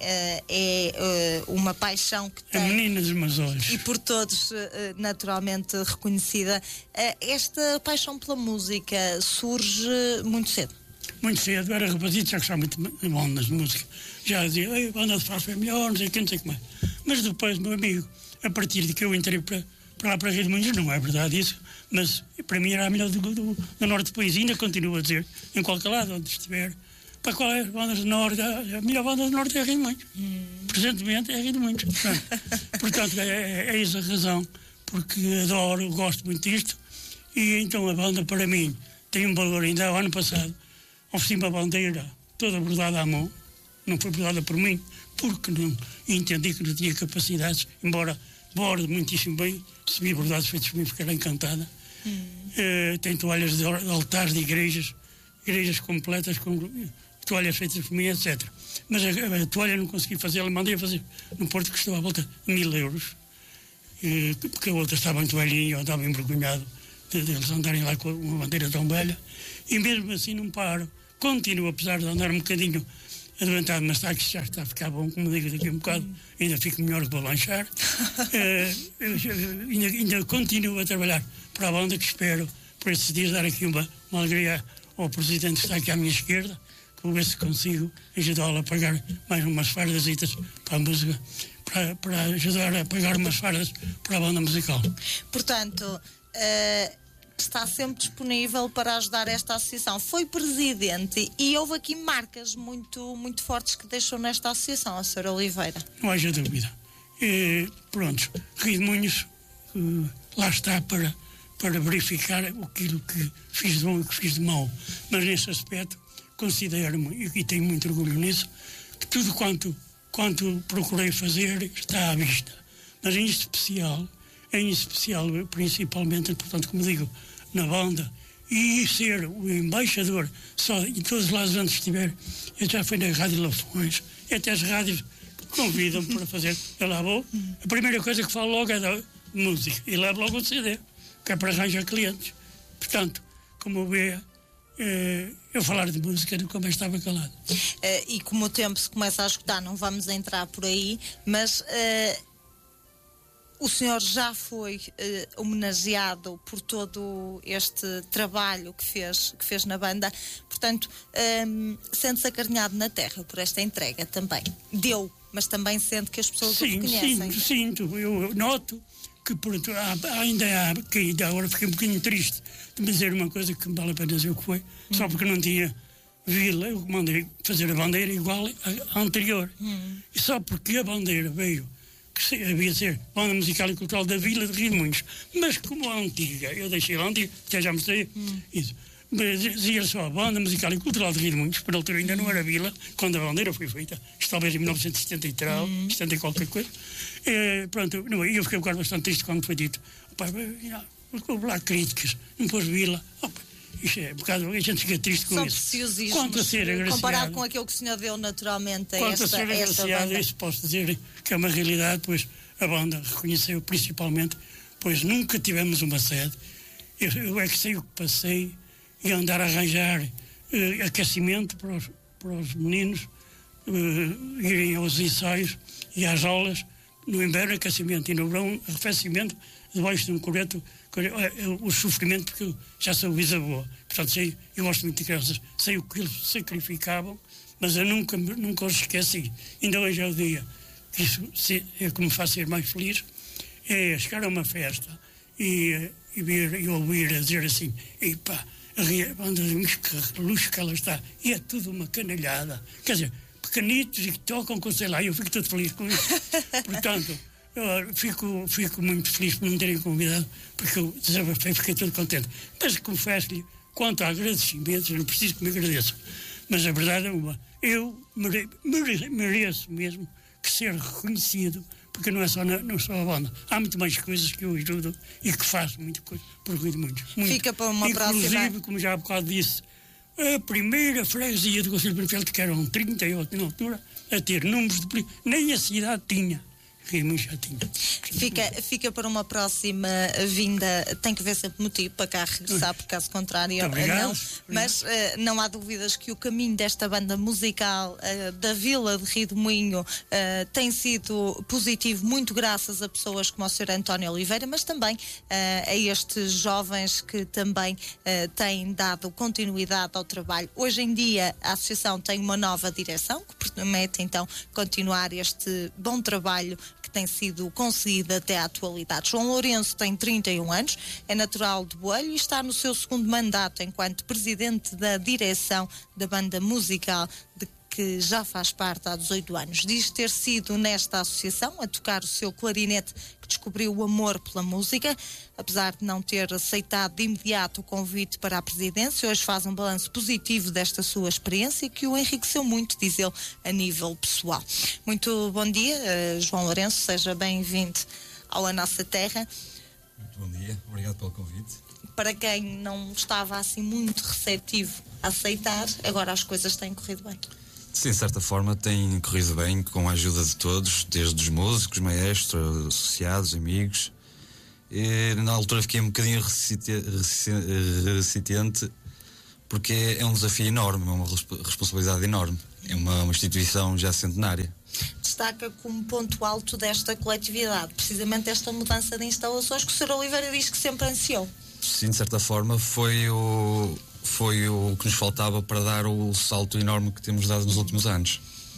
é uma paixão que tem. A menina dos meus olhos. E por todos naturalmente reconhecida. Esta paixão pela música surge muito cedo. Muito cedo, era rapazito, já gostava muito de bandas de música. Já dizia, a banda de Faz é melhor, não sei o que mais. Mas depois, meu amigo, a partir de que eu entrei para lá para Redemoinhos, não é verdade isso, mas para mim era a melhor do norte do país, ainda continuo a dizer, em qualquer lado onde estiver, para qual é as bandas do Norte? A melhor banda do Norte é a Rio de Moinhos. Presentemente é a Rio de Moinhos. Portanto, é essa a razão, porque adoro, gosto muito disto, e então a banda para mim tem um valor. Ainda o ano passado ofereci uma bandeira toda bordada à mão, não foi bordada por mim, porque não entendi que não tinha capacidades, embora borde muitíssimo bem, recebi bordados feitos por mim, ficarei encantada. Tem toalhas de altares de igrejas completas com toalhas feitas por mim, etc. Mas a toalha não consegui fazer, ela mandei a fazer no Porto, que custou à volta de 1.000 euros, porque a outra estava muito velhinha, eu estava envergonhado de eles andarem lá com uma bandeira tão velha, e mesmo assim não paro, continuo, apesar de andar um bocadinho adoentado, mas está que já está a ficar bom, como digo, daqui a um bocado ainda fico melhor que vou lanchar. Ainda continuo a trabalhar para a banda, que espero por esses dias dar aqui uma alegria ao presidente que está aqui à minha esquerda, que vou ver se consigo ajudá-lo a pagar mais umas fardasitas para a música, para ajudar a pagar umas fardas para a banda musical. Portanto, está sempre disponível para ajudar esta associação. Foi presidente e houve aqui marcas muito, muito fortes que deixou nesta associação, a Sr. Oliveira. Não haja dúvida. Pronto, Rio de Moinhos lá está para verificar aquilo que fiz de bom e que fiz de mau. Mas nesse aspecto considero-me, e tenho muito orgulho nisso, que tudo quanto procurei fazer está à vista. Mas em especial, principalmente, portanto, como digo, na banda, e ser o embaixador, só em todos os lados onde estiver. Eu já fui na Rádio Lafões, e até as rádios convidam-me para fazer. Eu lá vou, a primeira coisa que falo logo é da música, e levo logo o CD, que é para arranjar clientes. Portanto, como vê, eu falar de música nunca mais estava calado. E como o tempo se começa a esgotar, não vamos entrar por aí, mas o senhor já foi homenageado por todo este trabalho que fez na banda, portanto, sente-se acarinhado na terra por esta entrega também. Deu, mas também sente que as pessoas o reconhecem. Sinto, eu noto que ainda agora fiquei um bocadinho triste de me dizer uma coisa que me vale a pena dizer o que foi, só porque não tinha vila, eu mandei fazer a bandeira igual à anterior. E só porque a bandeira veio, que havia de ser Banda Musical e Cultural da Vila de Rio de Moinhos, mas como a antiga, eu deixei a antiga, até já mostrei isso, mas dizia só Banda Musical e Cultural de Rio de Moinhos, por altura ainda não era vila, quando a bandeira foi feita, isto talvez em 1970 e tal, 70 e qualquer coisa. Pronto, eu fiquei bastante triste quando foi dito, houve lá críticas, não pôs vila, isto é um bocado, a gente fica triste com isso. Quanto a ser agraciado, comparado com aquilo que o senhor deu naturalmente a quanto esta banda. Agraciado, isso posso dizer que é uma realidade, pois a banda reconheceu principalmente, pois nunca tivemos uma sede. Eu é que sei o que passei e andar a arranjar aquecimento para os meninos irem aos ensaios e às aulas, no inverno aquecimento e no verão arrefecimento, debaixo de um coreto, o sofrimento, porque eu já sou bisavô, portanto eu gosto muito de crianças, sei o que eles sacrificavam, mas eu nunca os esqueci. Ainda hoje é o dia que isso é que me faz ser mais feliz, é chegar a uma festa e ver e ouvir a dizer assim, epá, a banda de luz que ela está, e é tudo uma canalhada, quer dizer, pequenitos e que tocam com sei lá, eu fico todo feliz com isso. Portanto, eu fico muito feliz por não terem convidado, porque eu desabafei, fiquei todo contente. Mas confesso-lhe, quanto a agradecimentos, não preciso que me agradeçam, mas a verdade é uma, eu mereço mesmo que ser reconhecido, porque não é só a banda, há muito mais coisas que eu ajudo e que faço muita coisa por Rio de Moinhos. Fica para uma próxima. Inclusive, como já há bocado disse, a primeira freguesia do Conselho de Perfeito, que eram 38 na altura, a ter números de polícia, nem a cidade tinha. Já tinha. Fica para uma próxima vinda, tem que haver sempre motivo para cá regressar, porque caso contrário não. Mas não há dúvidas que o caminho desta banda musical da Vila de Rio de Moinho tem sido positivo, muito graças a pessoas como o Sr. António Oliveira, mas também a estes jovens que também têm dado continuidade ao trabalho. Hoje em dia a associação tem uma nova direção que promete então continuar este bom trabalho que tem sido conseguida até à atualidade. João Lourenço tem 31 anos, é natural de Boelho e está no seu segundo mandato enquanto presidente da direção da banda musical de que já faz parte há 18 anos. Diz ter sido nesta associação, a tocar o seu clarinete, que descobriu o amor pela música. Apesar de não ter aceitado de imediato o convite para a presidência, hoje faz um balanço positivo desta sua experiência que o enriqueceu muito, diz ele, a nível pessoal. Muito bom dia, João Lourenço, seja bem-vindo ao A Nossa Terra. Muito bom dia, obrigado pelo convite. Para quem não estava assim muito receptivo a aceitar, agora as coisas têm corrido bem. Sim, de certa forma tem corrido bem, com a ajuda de todos, desde os músicos, maestros, associados, amigos. E, na altura fiquei um bocadinho resistente, porque é um desafio enorme, é uma responsabilidade enorme. É uma instituição já centenária. Destaca como ponto alto desta coletividade, precisamente esta mudança de instalações que o Sr. Oliveira diz que sempre ansiou. Sim, de certa forma foi o que nos faltava para dar o salto enorme que temos dado nos últimos anos.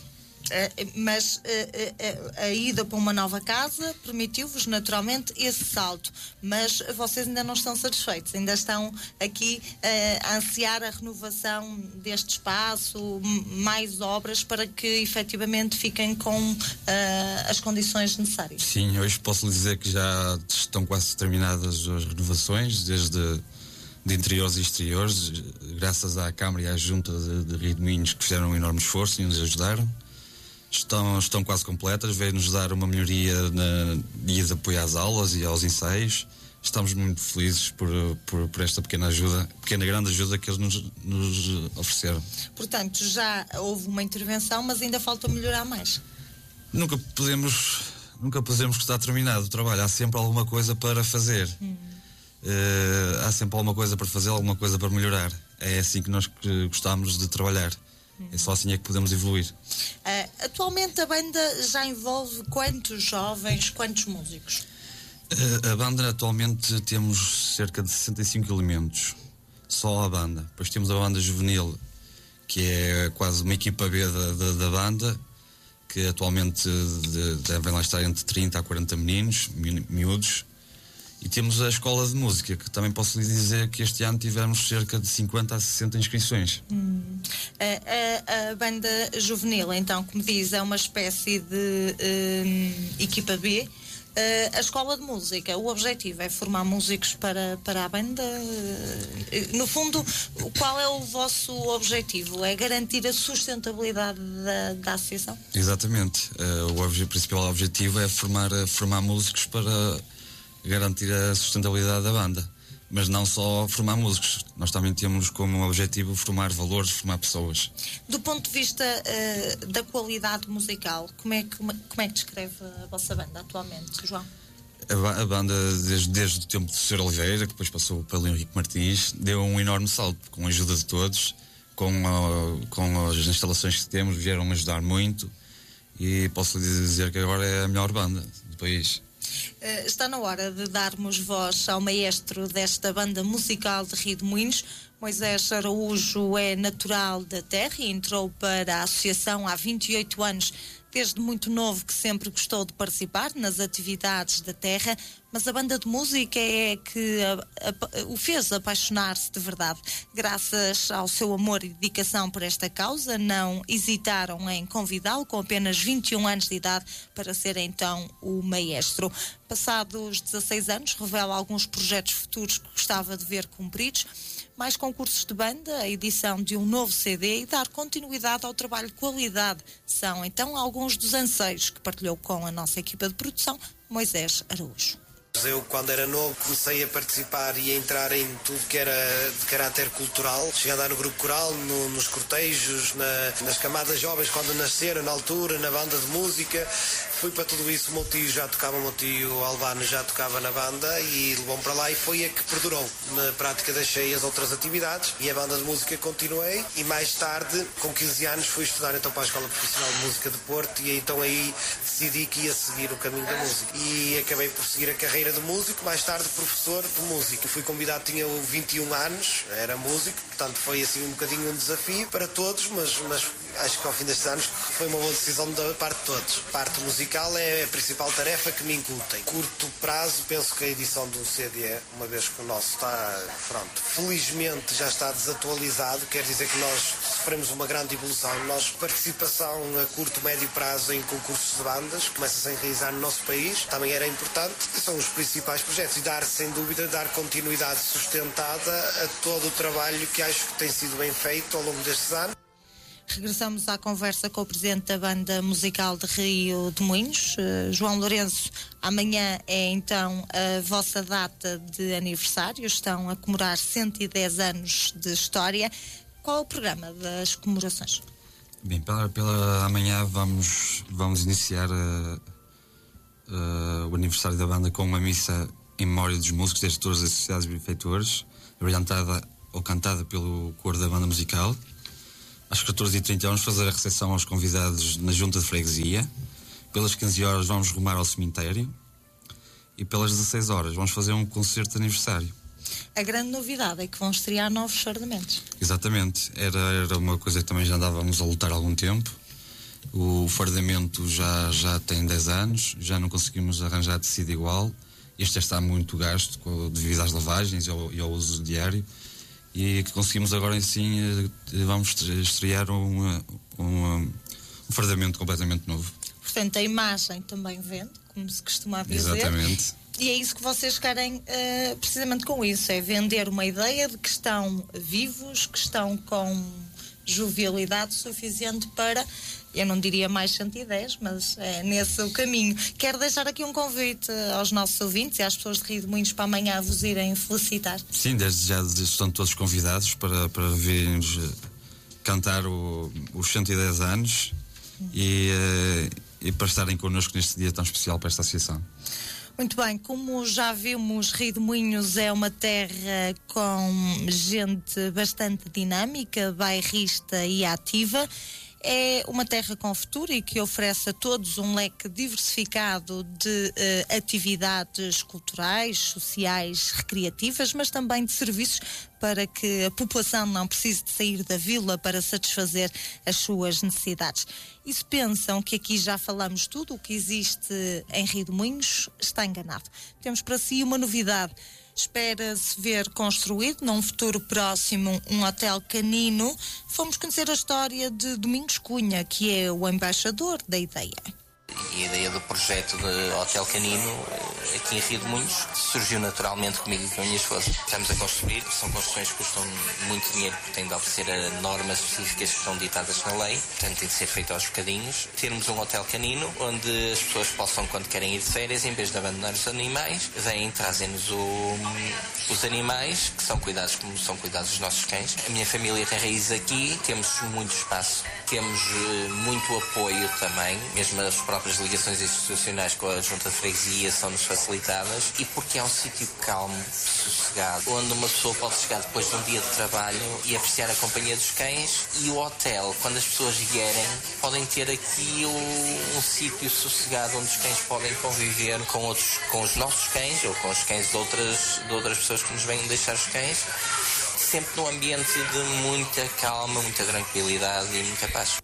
Mas a ida para uma nova casa permitiu-vos naturalmente esse salto, mas vocês ainda não estão satisfeitos, ainda estão aqui a ansiar a renovação deste espaço, mais obras para que efetivamente fiquem com as condições necessárias. Sim, hoje posso lhe dizer que já estão quase terminadas as renovações, desde de interiores e exteriores, graças à Câmara e à Junta de Rio de Minhos, que fizeram um enorme esforço e nos ajudaram. Estão quase completas, veio-nos dar uma melhoria na guia de apoio às aulas e aos ensaios. Estamos muito felizes por esta pequena grande ajuda que eles nos ofereceram. Portanto, já houve uma intervenção, mas ainda falta melhorar mais. Nunca podemos que está terminado o trabalho, há sempre alguma coisa para fazer. Há sempre alguma coisa para fazer, alguma coisa para melhorar. É assim que nós gostamos de trabalhar. É só assim é que podemos evoluir. Atualmente a banda já envolve quantos jovens, quantos músicos? A banda atualmente temos cerca de 65 elementos. Só a banda. Depois temos a banda juvenil, que é quase uma equipa B da banda, que atualmente devem lá estar entre 30 a 40 miúdos. E temos a escola de música, que também posso lhe dizer que este ano tivemos cerca de 50 a 60 inscrições. A banda juvenil, então, como diz, é uma espécie de equipa B. A escola de música, o objetivo é formar músicos para a banda? No fundo, qual é o vosso objetivo? É garantir a sustentabilidade da associação? Exatamente. O principal objetivo é formar músicos para garantir a sustentabilidade da banda, mas não só formar músicos, nós também temos como objetivo formar valores, formar pessoas. Do ponto de vista da qualidade musical, como é que descreve a vossa banda atualmente, João? A banda, desde o tempo do Sr. Oliveira, que depois passou pelo Henrique Martins, deu um enorme salto, com a ajuda de todos, com as instalações que temos, vieram ajudar muito, e posso lhe dizer que agora é a melhor banda do país. Está na hora de darmos voz ao maestro desta banda musical de Rio de Moinhos. Moisés Araújo é natural da terra e entrou para a associação há 28 anos. Desde muito novo que sempre gostou de participar nas atividades da terra, mas a banda de música é que o fez apaixonar-se de verdade. Graças ao seu amor e dedicação por esta causa, não hesitaram em convidá-lo com apenas 21 anos de idade para ser então o maestro. Passados 16 anos, revela alguns projetos futuros que gostava de ver cumpridos. Mais concursos de banda, a edição de um novo CD e dar continuidade ao trabalho de qualidade. São então alguns dos anseios que partilhou com a nossa equipa de produção, Moisés Araújo. Eu, quando era novo, comecei a participar e a entrar em tudo que era de caráter cultural. Cheguei a andar no grupo coral, nos cortejos, nas camadas jovens, quando nasceram, na altura, na banda de música. Fui para tudo isso, o meu tio Albano já tocava na banda e levou-me para lá e foi a que perdurou. Na prática deixei as outras atividades e a banda de música continuei e mais tarde, com 15 anos, fui estudar então para a Escola Profissional de Música de Porto e então aí decidi que ia seguir o caminho da música. E acabei por seguir a carreira de músico, mais tarde professor de música. Fui convidado, tinha 21 anos, era músico, portanto foi assim um bocadinho um desafio para todos, mas acho que ao fim destes anos foi uma boa decisão da parte de todos. Parte musical musical é a principal tarefa que me incutem. Curto prazo, penso que a edição do CD, uma vez que o nosso está, felizmente já está desatualizado, quer dizer que nós sofremos uma grande evolução. Nossa participação a curto, médio prazo em concursos de bandas começa a se enraizar no nosso país, também era importante, e são os principais projetos. E sem dúvida, dar continuidade sustentada a todo o trabalho que acho que tem sido bem feito ao longo destes anos. Regressamos à conversa com o presidente da Banda Musical de Rio de Moinhos, João Lourenço. Amanhã é então a vossa data de aniversário, estão a comemorar 110 anos de história. Qual é o programa das comemorações? Bem, pela amanhã vamos iniciar o aniversário da banda com uma missa em memória dos músicos, diretores, associados e benfeitores, brilhantada ou cantada pelo coro da banda musical. Às 14h30 vamos fazer a recepção aos convidados na junta de freguesia. Pelas 15 horas vamos rumar ao cemitério. E pelas 16 horas vamos fazer um concerto de aniversário. A grande novidade é que vão estrear novos fardamentos. Exatamente. Era uma coisa que também já andávamos a lutar há algum tempo. O fardamento já tem 10 anos, já não conseguimos arranjar tecido igual. Este já está muito gasto devido às lavagens e ao uso diário. E que conseguimos agora sim, vamos estrear um fardamento completamente novo. Portanto, a imagem também vende, como se costuma dizer. Exatamente. E é isso que vocês querem, precisamente com isso, é vender uma ideia de que estão vivos, que estão com jovialidade suficiente para, eu não diria mais 110, mas é nesse o caminho. Quero deixar aqui um convite aos nossos ouvintes e às pessoas de Rio de Moinhos para amanhã vos irem felicitar. Sim, desde já estão todos convidados para virem-nos cantar os 110 anos e para estarem connosco neste dia tão especial para esta associação. Muito bem, como já vimos, Rio de Moinhos é uma terra com gente bastante dinâmica, bairrista e ativa. É uma terra com futuro e que oferece a todos um leque diversificado de atividades culturais, sociais, recreativas, mas também de serviços para que a população não precise de sair da vila para satisfazer as suas necessidades. E se pensam que aqui já falamos tudo o que existe em Rio de Moinhos, está enganado. Temos para si uma novidade. Espera-se ver construído, num futuro próximo, um hotel canino. Fomos conhecer a história de Domingos Cunha, que é o embaixador da ideia. E a ideia do projeto de Hotel Canino aqui em Rio de Moinhos surgiu naturalmente comigo e com a minha esposa. Estamos a construir, são construções que custam muito dinheiro porque têm de obedecer a normas específicas que estão ditadas na lei, portanto tem de ser feito aos bocadinhos. Termos um hotel canino onde as pessoas possam, quando querem ir de férias, em vez de abandonar os animais, vêm, trazem-nos os animais que são cuidados como são cuidados os nossos cães. A minha família tem raízes aqui, temos muito espaço, temos muito apoio também, mesmo as próprias ligações institucionais com a junta de freguesia são-nos facilitadas, e porque é um sítio calmo, sossegado, onde uma pessoa pode chegar depois de um dia de trabalho e apreciar a companhia dos cães. E o hotel, quando as pessoas vierem, podem ter aqui um sítio sossegado onde os cães podem conviver com os nossos cães ou com os cães de outras pessoas que nos vêm deixar os cães, sempre num ambiente de muita calma, muita tranquilidade e muita paz.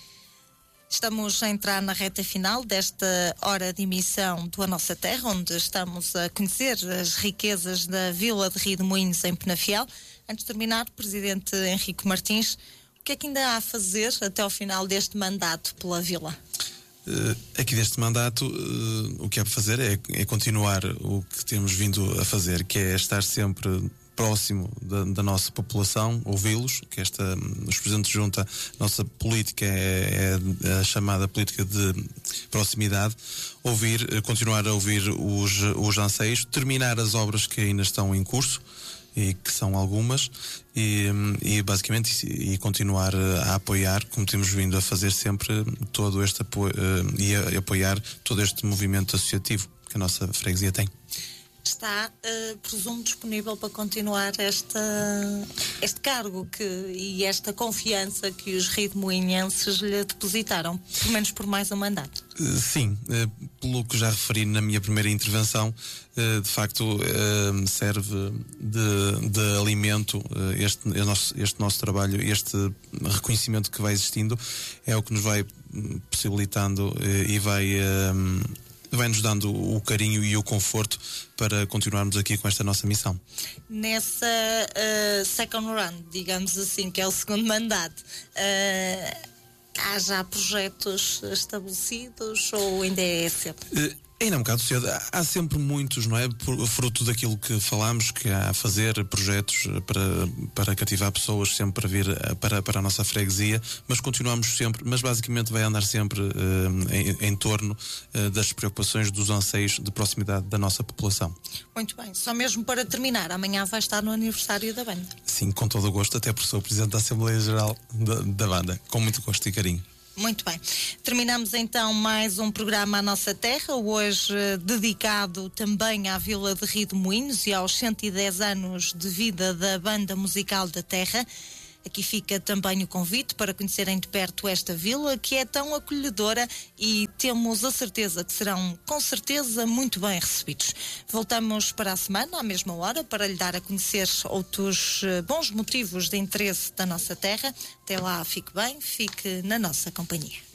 Estamos a entrar na reta final desta hora de emissão do A Nossa Terra, onde estamos a conhecer as riquezas da Vila de Rio de Moinhos, em Penafiel. Antes de terminar, Presidente Henrique Martins, o que é que ainda há a fazer até ao final deste mandato pela Vila? Aqui deste mandato, o que há para fazer é continuar o que temos vindo a fazer, que é estar sempre próximo da nossa população, ouvi-los, que os presidentes de junta, a nossa política é a chamada política de proximidade, continuar a ouvir os anseios, terminar as obras que ainda estão em curso, e que são algumas, e basicamente e continuar a apoiar, como temos vindo a fazer sempre, todo este apoio, e a apoiar todo este movimento associativo que a nossa freguesia tem. Está, presumo, disponível para continuar este cargo e esta confiança que os rio-de-moinhenses lhe depositaram, pelo menos por mais um mandato? Sim, pelo que já referi na minha primeira intervenção, de facto serve de alimento este nosso trabalho, este reconhecimento que vai existindo é o que nos vai possibilitando e vai-nos dando o carinho e o conforto para continuarmos aqui com esta nossa missão. Nessa second run, digamos assim, que é o segundo mandato, há já projetos estabelecidos ou ainda é cedo? Ainda é um bocado cedo. Há sempre muitos, não é? Fruto daquilo que falámos, que há a fazer projetos para cativar pessoas sempre para vir para a nossa freguesia, mas continuamos sempre, mas basicamente vai andar sempre em torno das preocupações, dos anseios de proximidade da nossa população. Muito bem. Só mesmo para terminar, amanhã vai estar no aniversário da banda. Sim, com todo o gosto, até porque sou o Presidente da Assembleia Geral da banda, com muito gosto e carinho. Muito bem. Terminamos então mais um programa à nossa terra, hoje dedicado também à Vila de Redemoinhos e aos 110 anos de vida da Banda Musical da Terra. Aqui fica também o convite para conhecerem de perto esta vila, que é tão acolhedora, e temos a certeza que serão, com certeza, muito bem recebidos. Voltamos para a semana, à mesma hora, para lhe dar a conhecer outros bons motivos de interesse da nossa terra. Até lá, fique bem, fique na nossa companhia.